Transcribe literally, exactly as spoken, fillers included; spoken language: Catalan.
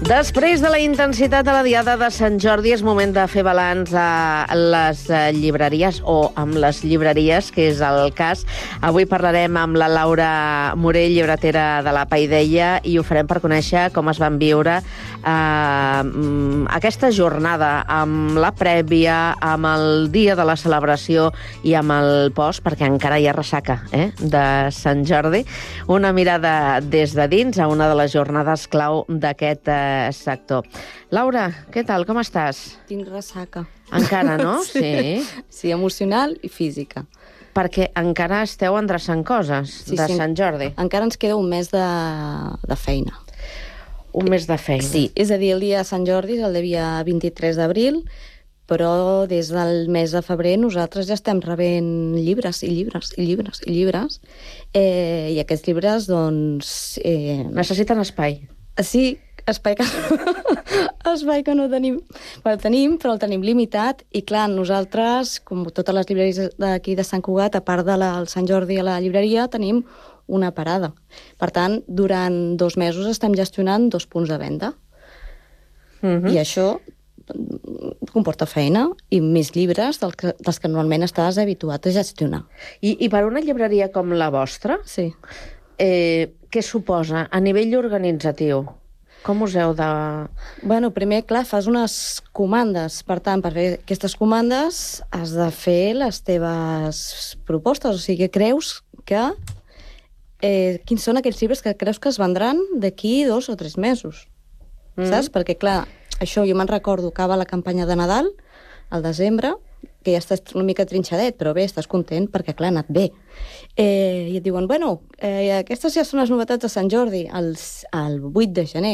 Després de la intensitat de la Diada de Sant Jordi, és moment de fer balanç a les llibreries o amb les llibreries, que és el cas. Avui parlarem amb la Laura Morell, llibretera de la Paideia, i ho farem per conèixer com es van viure eh, aquesta jornada, amb la prèvia, amb el dia de la celebració i amb el post, perquè encara hi ha ressaca eh, de Sant Jordi. Una mirada des de dins a una de les jornades clau d'aquest eh, sector. Laura, què tal? Com estàs? Tinc ressaca. Encara, no? Sí. Sí. Sí, emocional i física. Perquè encara esteu endreçant coses Sí, de sí. Sant Jordi. Encara ens queda un mes de, de feina. Un mes de feina. Sí, és a dir, el dia de Sant Jordi és el dia vint-i-tres d'abril, però des del mes de febrer nosaltres ja estem rebent llibres i llibres i llibres i llibres. Eh, I aquests llibres, doncs... Eh, Necessiten espai. Sí, espai que, espai que no tenim. Bueno, el tenim, però el tenim limitat, i clar, nosaltres, com totes les llibreries d'aquí de Sant Cugat, a part del de Sant Jordi a la llibreria, tenim una parada. Per tant, durant dos mesos estem gestionant dos punts de venda. Uh-huh. I això comporta feina i més llibres del que, dels que normalment estàs habituat a gestionar. I, I per una llibreria com la vostra, Sí. eh, què suposa a nivell organitzatiu? Com us heu de... Bueno, primer, clar, fas unes comandes. Per tant, per fer aquestes comandes has de fer les teves propostes. O sigui, creus que... Eh, quins són aquells llibres que creus que es vendran d'aquí dos o tres mesos. Mm. Saps? Perquè, clar, això jo me'n recordo, acaba la campanya de Nadal, al desembre, que ja estàs una mica trinxadet, però bé, estàs content perquè, clar, ha anat bé. Eh, I et diuen, bueno, eh, aquestes ja són les novetats de Sant Jordi, el, el vuit de gener.